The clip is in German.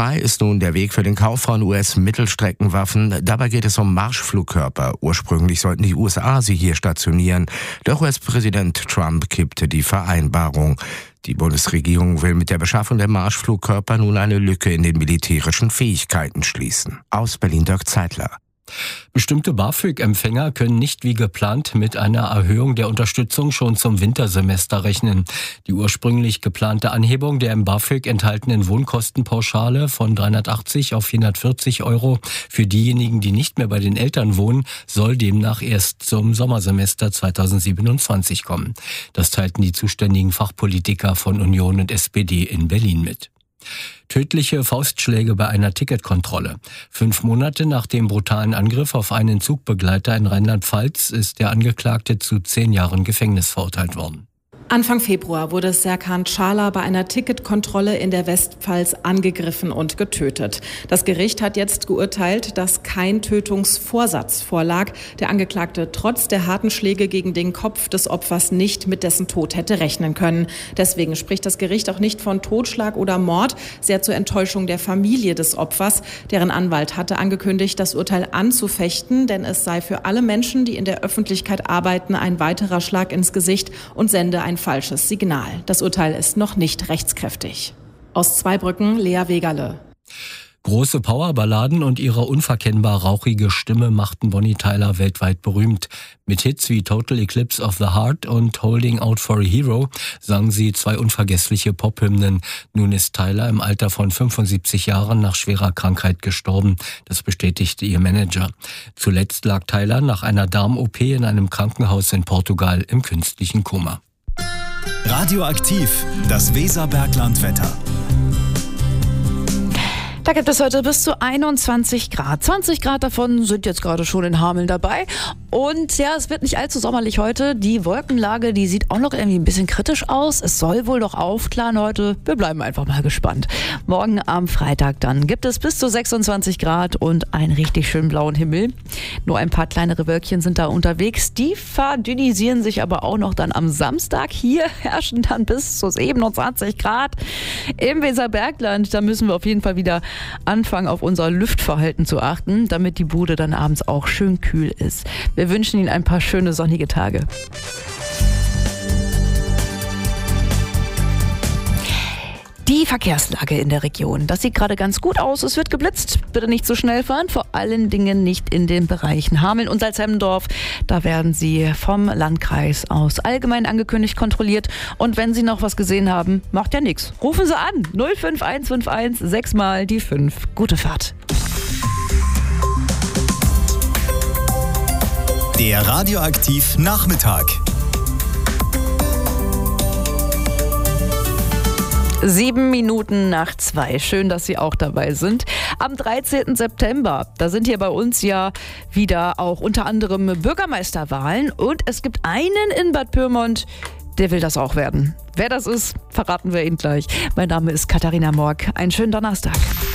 Frei ist nun der Weg für den Kauf von US-Mittelstreckenwaffen. Dabei geht es um Marschflugkörper. Ursprünglich sollten die USA sie hier stationieren. Doch US-Präsident Trump kippte die Vereinbarung. Die Bundesregierung will mit der Beschaffung der Marschflugkörper nun eine Lücke in den militärischen Fähigkeiten schließen. Aus Berlin Dirk Zeitler. Bestimmte BAföG-Empfänger können nicht wie geplant mit einer Erhöhung der Unterstützung schon zum Wintersemester rechnen. Die ursprünglich geplante Anhebung der im BAföG enthaltenen Wohnkostenpauschale von 380 auf 440 € für diejenigen, die nicht mehr bei den Eltern wohnen, soll demnach erst zum Sommersemester 2027 kommen. Das teilten die zuständigen Fachpolitiker von Union und SPD in Berlin mit. Tödliche Faustschläge bei einer Ticketkontrolle. 5 Monate nach dem brutalen Angriff auf einen Zugbegleiter in Rheinland-Pfalz ist der Angeklagte zu 10 Jahren Gefängnis verurteilt worden. Anfang Februar wurde Serkan Çağlar bei einer Ticketkontrolle in der Westpfalz angegriffen und getötet. Das Gericht hat jetzt geurteilt, dass kein Tötungsvorsatz vorlag. Der Angeklagte trotz der harten Schläge gegen den Kopf des Opfers nicht mit dessen Tod hätte rechnen können. Deswegen spricht das Gericht auch nicht von Totschlag oder Mord, sehr zur Enttäuschung der Familie des Opfers. Deren Anwalt hatte angekündigt, das Urteil anzufechten, denn es sei für alle Menschen, die in der Öffentlichkeit arbeiten, ein weiterer Schlag ins Gesicht und sende ein falsches Signal. Das Urteil ist noch nicht rechtskräftig. Aus Zweibrücken, Lea Wegerle. Große Powerballaden und ihre unverkennbar rauchige Stimme machten Bonnie Tyler weltweit berühmt. Mit Hits wie Total Eclipse of the Heart und Holding Out for a Hero sang sie 2 unvergessliche Pophymnen. Nun ist Tyler im Alter von 75 Jahren nach schwerer Krankheit gestorben. Das bestätigte ihr Manager. Zuletzt lag Tyler nach einer Darm-OP in einem Krankenhaus in Portugal im künstlichen Koma. Radioaktiv, das Weserberglandwetter. Da gibt es heute bis zu 21 Grad. 20 Grad davon sind jetzt gerade schon in Hameln dabei. Und ja, es wird nicht allzu sommerlich heute. Die Wolkenlage, die sieht auch noch irgendwie ein bisschen kritisch aus. Es soll wohl noch aufklaren heute. Wir bleiben einfach mal gespannt. Morgen am Freitag dann gibt es bis zu 26 Grad und einen richtig schönen blauen Himmel. Nur ein paar kleinere Wölkchen sind da unterwegs. Die verdünnisieren sich aber auch noch dann am Samstag. Hier herrschen dann bis zu 27 Grad im Weserbergland. Da müssen wir auf jeden Fall wieder anfangen, auf unser Lüftverhalten zu achten, damit die Bude dann abends auch schön kühl ist. Wir wünschen Ihnen ein paar schöne sonnige Tage. Die Verkehrslage in der Region, das sieht gerade ganz gut aus. Es wird geblitzt. Bitte nicht zu schnell fahren, vor allen Dingen nicht in den Bereichen Hameln und Salzhemmendorf. Da werden Sie vom Landkreis aus allgemein angekündigt kontrolliert. Und wenn Sie noch was gesehen haben, macht ja nichts. Rufen Sie an 05151 6 mal die 5. Gute Fahrt. Der Radioaktiv Nachmittag. 7 Minuten nach 2. Schön, dass Sie auch dabei sind. Am 13. September, da sind hier bei uns ja wieder auch unter anderem Bürgermeisterwahlen. Und es gibt einen in Bad Pyrmont, der will das auch werden. Wer das ist, verraten wir Ihnen gleich. Mein Name ist Katharina Morg. Einen schönen Donnerstag.